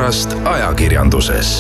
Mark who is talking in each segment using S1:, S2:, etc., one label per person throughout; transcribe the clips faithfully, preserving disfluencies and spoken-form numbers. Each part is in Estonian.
S1: olukorrast ajakirjanduses.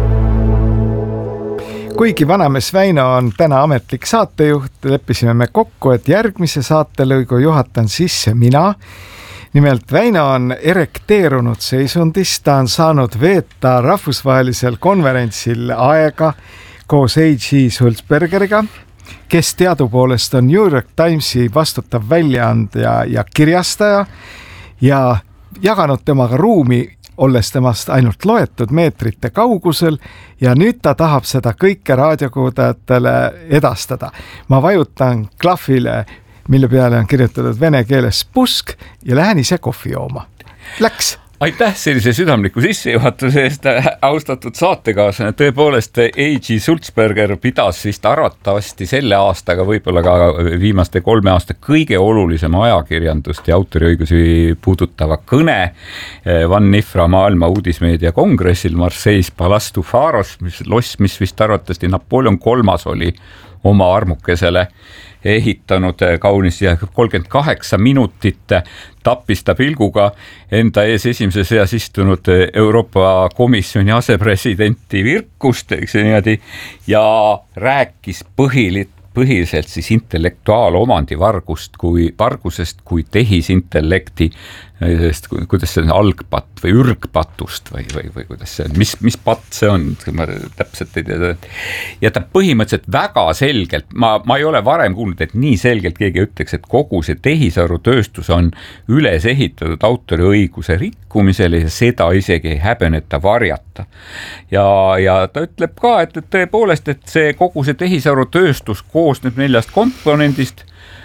S2: Kuigi vanamees Väino on täna ametlik saatejuht, leppisime me kokku, et järgmise saatelõigu juhatan sisse mina. Nimelt Väino on erekteerunud seisundis, ta on saanud veeta rahvusvahelisel konverentsil aega koos A G Sulzbergeriga, kes teadupoolest on New York Timesi vastutav väljaandja ja kirjastaja ja jaganud temaga ruumi, olles temast ainult loetud meetrite kaugusel, ja nüüd ta tahab seda kõike raadiokuulajatele edastada. Ma vajutan klahvile, mille peale on kirjutatud vene keeles pusk ja lähen ise kohvi jooma. Läks!
S3: Aitäh sellise südamliku sissejuhatuse eest, austatud saatekaaslane. Tõepoolest A G Sulzberger pidas vist arvatavasti selle aastaga, võib-olla ka viimaste kolme aasta kõige olulisema ajakirjandust ja autoriõigusi puudutava kõne Van Nifra maailma uudismeedia kongressil Marseilles Palace du Pharos, mis loss, mis vist arvatavasti Napoleon kolmas oli oma armukesele ehitanud, kaunis ja kolmkümmend kaheksa minutit tappis ta pilguga enda ees esimese seas istunud Euroopa Komisjoni asepresidenti Virkust, eks niimoodi, ja rääkis põhilit põhiliselt siis intellektuaalomandi vargust kui, vargusest kui tehisintellekti, kuidas see on, algpatt või ürgpatust või, või, või kuidas see on, mis, mis patt see on, ma täpselt ei tea. Ja ta põhimõtteliselt väga selgelt, ma, ma ei ole varem kuulnud, et nii selgelt keegi ütleks, et kogu see tehisarutööstus on üles ehitatud autoriõiguse rikkumisele ja seda isegi ei häbeneta varjata. Ja, ja ta ütleb ka, et, et tõepoolest, et see kogu see tehisarutööstus koosneb neljast komponendist,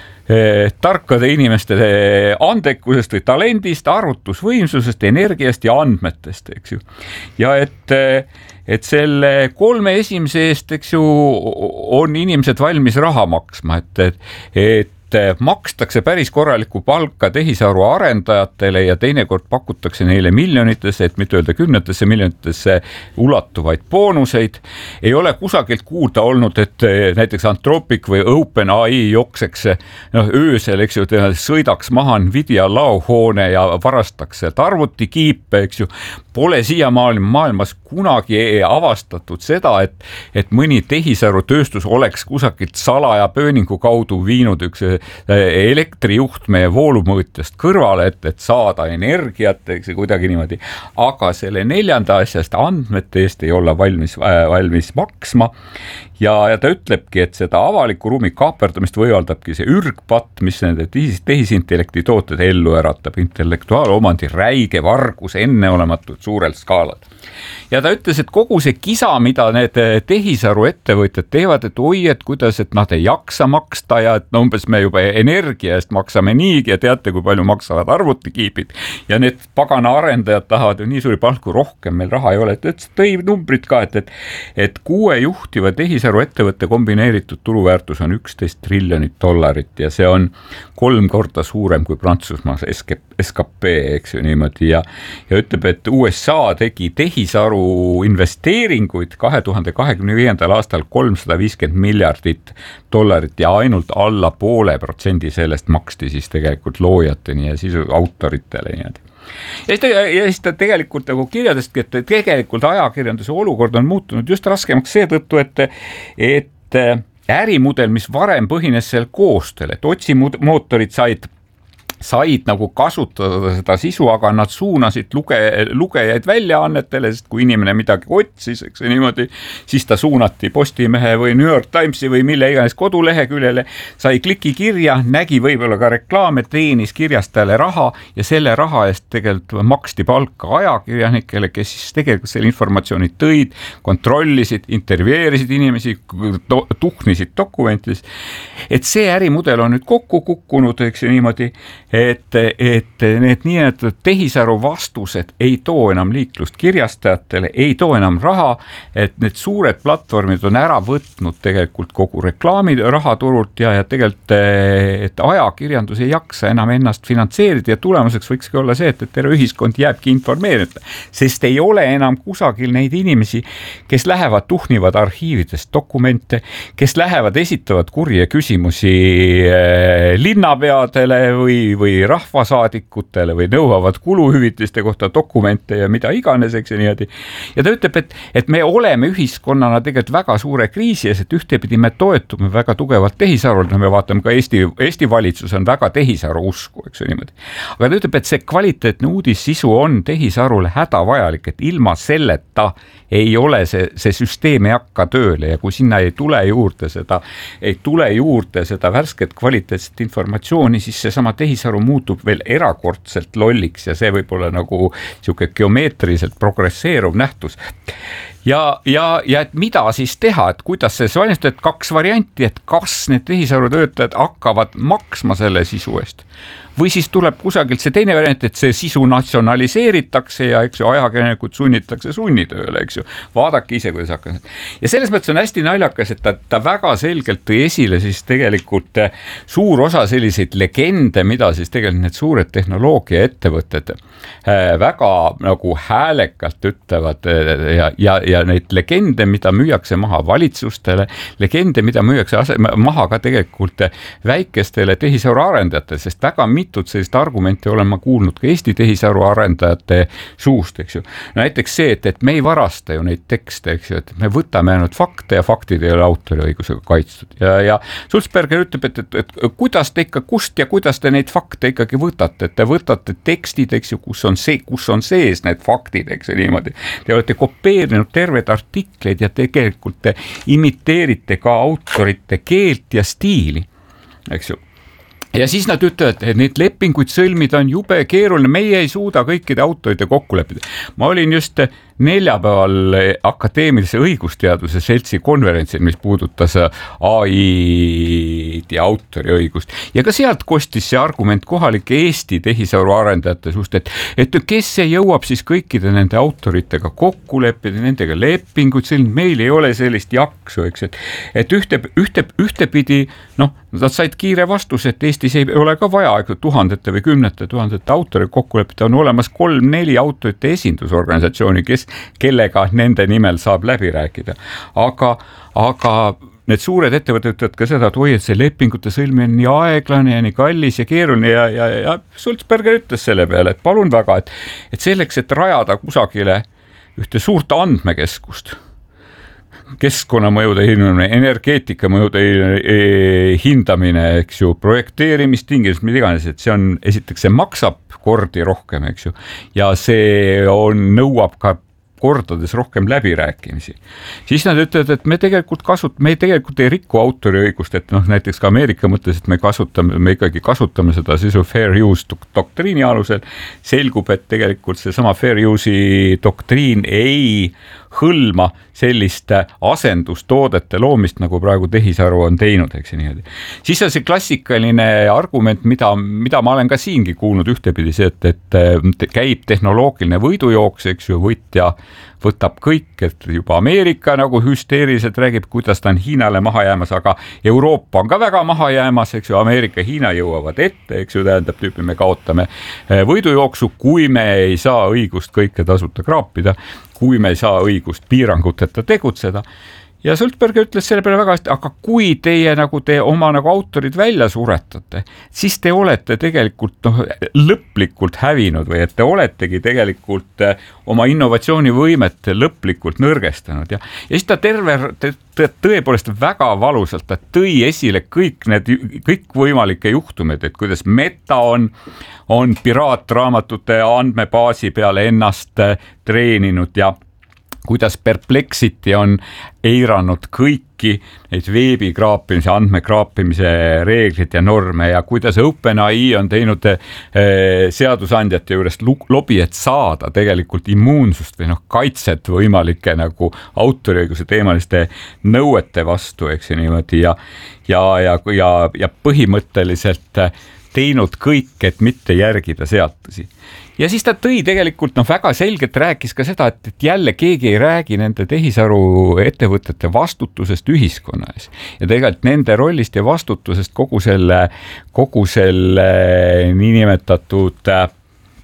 S3: eh, tarkade inimeste andekusest või talendist, arvutusvõimsusest, energiast ja andmetest, eks ju. Ja et, et selle kolme esimese eest, eks ju, on inimesed valmis raha maksma, et, et, et makstakse päris korralikku palka tehisaru arendajatele ja teinekord pakutakse neile miljonitesse, et mitte öelda kümnetesse miljonitesse ulatuvaid boonuseid. Ei ole kusagilt kuulda olnud, et näiteks Anthropic või OpenAI jookseks no, öösel, eks ju, sõidaks maha Nvidia laohoone ja varastaks sealt arvutikiipe, eks ju. Pole siiamaani maailmas kunagi avastatud seda, et, et mõni tehisarutööstus oleks kusagilt salaja pööningu kaudu viinud üks elektrijuhtme ja voolumõõtjast kõrvale, et, et saada energiat, eks kuidagi niimoodi. Aga selle neljanda asjast andmete eest ei olla valmis, valmis maksma. Ja, ja ta ütlebki, et seda avaliku ruumi kaaperdamist võimaldabki see ürgpatt, mis nende tehisintellekti tooted ellu äratab, intellektuaalomandi räige vargus enneolematud suurel skaalal. Ja ta ütles, et kogu see kisa, mida need tehisaru ettevõtjad teevad, et oi, et kuidas, et nad ei jaksa maksta ja et no umbes me juba energia eest maksame niigi ja teate, kui palju maksavad arvutikiibid ja need pagana arendajad tahavad ju nii suuri palku rohkem, meil raha ei ole, et, et tõi numbrid ka, et, et, et kuue juhtiva tehisaru ettevõtte kombineeritud turuväärtus on üksteist triljonit dollarit ja see on kolm korda suurem kui Prantsusmaas S K P, eks ju niimoodi ja, ja ütleb, et U S A tegi tehisaru investeeringuid kahe tuhande kahekümne viiendal aastal kolmsada viiskümmend miljardit dollarit ja ainult alla poole protsendi sellest maksti siis tegelikult loojateni ja sisu autoritele niimoodi. Ja siis ta tegelikult nagu kirjadestki, et tegelikult ajakirjanduse olukord on muutunud just raskemaks seetõttu, et, et ärimudel, mis varem põhines seal koostööl, et otsimootorid said said nagu kasutada seda sisu, aga nad suunasid luge, lugejaid väljaannetele, sest kui inimene midagi otsis, eks niimoodi, siis ta suunati Postimehe või New York Timesi või mille iganes koduleheküljele, sai kliki kirja, nägi võib-olla ka reklaame, teenis kirjastajale raha ja selle raha eest tegelikult maksti palka ajakirjanikele, kes siis tegelikult selle informatsiooni tõid, kontrollisid, intervjueerisid inimesi, tuhnisid dokumentides. Et see ärimudel on nüüd kokku kukkunud, eks niimoodi, et, et need nii-et tehisaru vastused ei too enam liiklust kirjastajatele, ei too enam raha, et need suured platvormid on ära võtnud tegelikult kogu reklaami rahaturult ja, ja tegelikult et ajakirjandus ei jaksa enam ennast finantseerida ja tulemuseks võikski olla see, et, et terve ühiskond jääbki informeerida, sest ei ole enam kusagil neid inimesi, kes lähevad tuhnivad arhiividest dokumente, kes lähevad esitavad kurje küsimusi linnapeadele või, või või rahvasaadikutele või nõuavad kuluhüvitiste kohta dokumente ja mida iganes, eks ja niimoodi. Ja ta ütleb, et, et me oleme ühiskonnana tegelikult väga suure kriisi ees, et ühtepidi me toetume väga tugevalt tehisarul, no me vaatame ka Eesti, Eesti valitsus on väga tehisaru usku, eks ju niimoodi. Aga ta ütleb, et see kvaliteetne uudisisu on tehisarule hädavajalik, et ilma selleta ei ole see, see süsteem ei hakka tööle ja kui sinna ei tule juurde seda, ei tule juurde seda värsket kvaliteetset informatsiooni, siis seesama tehisaru muutub veel erakordselt lolliks ja see võib olla nagu sihuke geomeetriliselt progresseeruv nähtus. Ja, ja, ja et mida siis teha, et kuidas see valmistab, et kaks varianti, et kas need tehisaru töötajad hakkavad maksma selle sisu eest või siis tuleb kusagilt see teine variant, et see sisu natsionaliseeritakse ja eks ju ajakirjanikud sunnitakse sunnitööle, eks ju, vaadake ise, kuidas hakkab. Ja selles mõttes on hästi naljakas, et ta, ta väga selgelt tõi esile siis tegelikult suur osa selliseid legende, mida siis tegelikult need suured tehnoloogiaettevõtted väga nagu häälekalt ütlevad ja, ja, ja neid legende, mida müüakse maha valitsustele, legende, mida müüakse ase, maha ka tegelikult väikestele tehisaru arendajatele, sest väga mitut sellist argumenti olen ma kuulnud ka Eesti tehisaru arendajate suust, eks ju. No näiteks see, et, et me ei varasta ju neid tekste, eks ju, et me võtame ainult fakte ja faktid ei ole autoriõigusega kaitstud. Ja, ja Sulzberger ütleb, et, et, et kuidas te ikka, kust ja kuidas te neid fakte ikkagi võtate, et te võtate tekstid, eks ju, kus on see, kus on sees need faktid, eks ju, niimoodi. Te olete kopeerinud terved artikleid ja tegelikult te imiteerite ka autorite keelt ja stiili, eks ju. Ja siis nad ütlevad, et neid lepinguid sõlmida on jube keeruline, meie ei suuda kõikide autorite kokku leppida. Ma olin just neljapäeval akadeemilise õigusteaduse seltsi konverentsil, mis puudutas A I-d ja autoriõigust. Ja ka sealt kostis see argument kohalike Eesti tehisaru arendajate suust, et, et kes see jõuab siis kõikide nende autoritega kokku leppida, nendega lepinguid sõlmida, meil ei ole sellist jaksu, eks, et, et ühte, ühte, ühtepidi, noh, nad said kiire vastuse, et Eestis ei ole ka vaja tuhandete või kümnete tuhandete autorid kokku leppida, on olemas kolm-neli autorite esindusorganisatsiooni, kes, kellega nende nimel saab läbi rääkida. Aga, aga need suured ettevõtted ütlevad ka seda, et oi, et see lepingute sõlmine on nii aeglane ja nii kallis ja keeruline ja, ja, ja Sulzberger ütles selle peale, et palun väga, et, et selleks, et rajada kusagile ühte suurt andmekeskust, keskkonnamõjude hindamine, energeetikamõjude hindamine, eks ju, projekteerimistingimused, mida iganes, et see on, esiteks see maksab kordi rohkem, eks ju, ja see on, nõuab ka kordades rohkem läbirääkimisi. Siis nad ütlevad, et me tegelikult kasut-, me tegelikult ei rikku autoriõigust, et noh, näiteks ka Ameerika mõttes, et me kasutame, me ikkagi kasutame seda sisu fair use doktriini alusel, selgub, et tegelikult see sama fair use'i doktriin ei hõlma sellist asendustoodete loomist, nagu praegu tehisaru on teinud, eks ja niimoodi. Siis on see klassikaline argument, mida, mida ma olen ka siingi kuulnud ühtepidi see, et, et käib tehnoloogiline võidujooks, eks ju, võitja võtab kõik, et juba Ameerika nagu hüsteeriliselt räägib, kuidas ta on Hiinale maha jäämas, aga Euroopa on ka väga maha jäämas, eks ju, Ameerika ja Hiina jõuavad ette, eks ju, tähendab tüüpi, me kaotame võidujooksu, kui me ei saa õigust kõike tasuta kraapida, kui me ei saa õigust piiranguteta tegutseda. Ja Sulzberger ütles selle peale väga hästi, aga kui teie nagu te oma nagu autorid välja suretate, siis te olete tegelikult noh, lõplikult hävinud või et te oletegi tegelikult oma innovatsioonivõimet lõplikult nõrgestanud. Ja, ja siis ta terve, tõepoolest väga valusalt, ta tõi esile kõik need, kõik võimalike juhtumid, et kuidas Meta on, on piraatraamatute andmebaasi peale ennast treeninud ja kuidas Perplexity on eiranud kõiki neid veebikraapimise, andmekraapimise reeglid ja norme ja kuidas OpenAI on teinud seadusandjate juurest lobi, et saada tegelikult immuunsust või noh, kaitset võimalike nagu autoriõiguse teemaliste nõuete vastu, eks ju niimoodi ja, ja, ja, ja, ja põhimõtteliselt teinud kõik, et mitte järgida seadusi. Ja siis ta tõi tegelikult, noh, väga selgelt rääkis ka seda, et, et jälle keegi ei räägi nende tehisaru ettevõtete vastutusest ühiskonna ees. Ja tegelikult nende rollist ja vastutusest kogu selle, kogu selle niinimetatud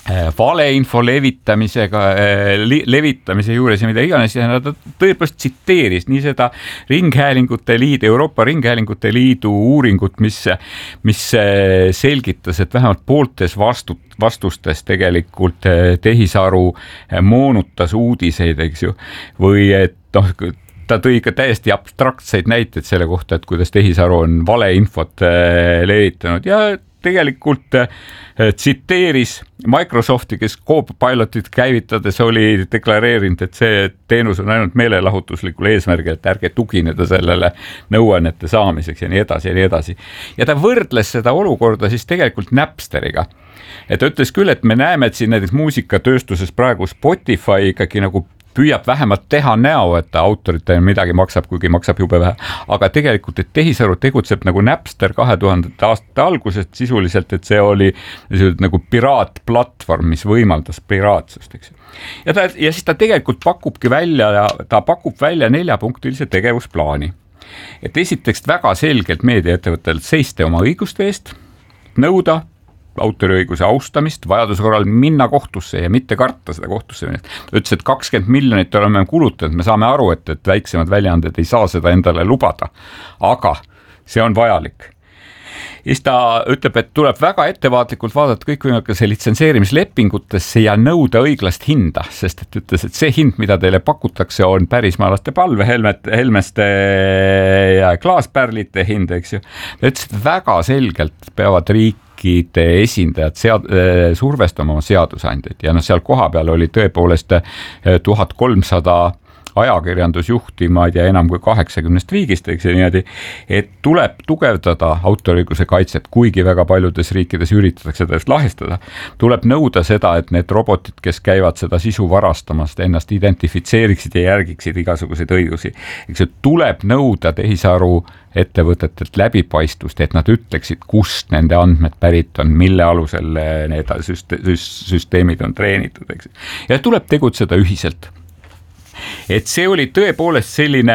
S3: valeinfo levitamisega, levitamise juures ja mida iganes ja nad tõepoolest tsiteeris nii seda Ringhäälingute Liidu, Euroopa Ringhäälingute Liidu uuringut, mis, mis selgitas, et vähemalt pooltes vastut, vastustes tegelikult tehisaru moonutas uudiseid, eks ju, või et noh, ta tõi ka täiesti abstraktseid näiteid selle kohta, et kuidas tehisaru on valeinfot levitanud ja tegelikult tsiteeris Microsofti, kes Copilotit käivitades oli deklareerinud, et see teenus on ainult meelelahutuslikul eesmärgil, et ärge tugineda sellele nõuannete saamiseks ja nii edasi ja nii edasi. Ja ta võrdles seda olukorda siis tegelikult Napsteriga. Et ta ütles küll, et me näeme, et siin näiteks muusikatööstuses praegu Spotify ikkagi nagu püüab vähemalt teha näo, et ta autoritele midagi maksab, kuigi maksab jube vähe. Aga tegelikult, et tehisaru tegutseb nagu Napster kahe tuhandete aastate algusest sisuliselt, et see oli nagu piraatplatvorm, mis võimaldas piraatsust, eks. Ja, ta, ja siis ta tegelikult pakubki välja, ta pakub välja neljapunktilise tegevusplaani. Et esiteks väga selgelt meediaettevõttelt seiste oma õiguste eest, nõuda autoriõiguse austamist, vajaduse korral minna kohtusse ja mitte karta seda kohtusse. Ta ütles, et kakskümmend miljonit oleme kulutanud, me saame aru, et, et väiksemad väljaanded ei saa seda endale lubada, aga see on vajalik. Ja siis ta ütleb, et tuleb väga ettevaatlikult vaadata kõikvõimalike litsenseerimislepingutesse ja nõuda õiglast hinda, sest et ütles, et see hind, mida teile pakutakse, on pärismaalaste palve, helmet, helmeste ja klaaspärlite hind, eks ju. Ta ütles, et väga selgelt peavad riikide esindajad sead, survestama oma seadusandjaid ja no seal koha peal oli tõepoolest tuhat kolmsada ajakirjandusjuhti, ma ei tea, enam kui kaheksakümnest riigist, eks ja niimoodi, et tuleb tugevdada autoriõiguse kaitset, kuigi väga paljudes riikides üritatakse seda just lahestada. Tuleb nõuda seda, et need robotid, kes käivad seda sisu varastamast, ennast identifitseeriksid ja järgiksid igasuguseid õigusi. Eks see tuleb nõuda tehisaru ettevõtetelt läbipaistvust, et nad ütleksid, kust nende andmed pärit on, mille alusel need süsteemid on treenitud, eks. Ja tuleb tegutseda ühiselt. Et see oli tõepoolest selline,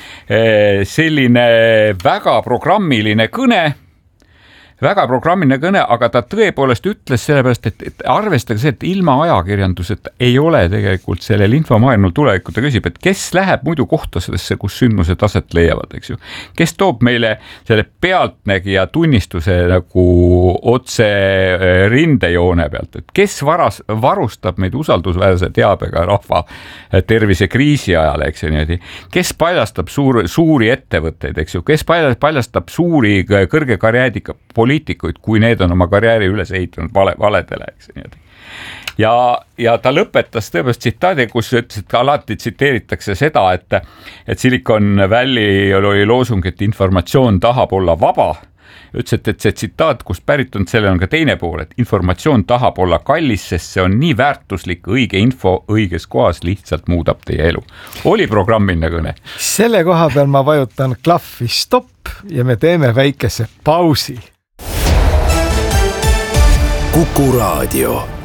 S3: selline väga programmiline kõne, väga programmiline kõne, aga ta tõepoolest ütles sellepärast, et, et arvestage see, et ilma ajakirjanduseta ei ole tegelikult sellel infomaailmal tulevikku. Ta küsib, et kes läheb muidu kohtasesse, kus sündmused aset leiavad, eks ju. Kes toob meile selle pealtnägija tunnistuse nagu otse rindejoone pealt, et kes varas, varustab meid usaldusväärse teabega rahva tervisekriisi ajal, eks ju niimoodi. Kes paljastab suur, suuri ettevõtteid, eks ju, kes paljastab suuri kõrge karjäädiga poliitikuid, kui need on oma karjääri üles ehitanud vale, valedele, eks niimoodi. Ja, ja ta lõpetas tõepoolest tsitaadi, kus ütles, et alati tsiteeritakse seda, et, et Silicon Valley oli loosung, et informatsioon tahab olla vaba. Ütles, et, et see tsitaat, kus pärit on, selle on ka teine pool, et informatsioon tahab olla kallis, sest see on nii väärtuslik, õige info õiges kohas lihtsalt muudab teie elu. Oli programmiline kõne.
S2: Selle koha peal ma vajutan klahvi stopp ja me teeme väikese pausi.
S1: Kuku Raadio.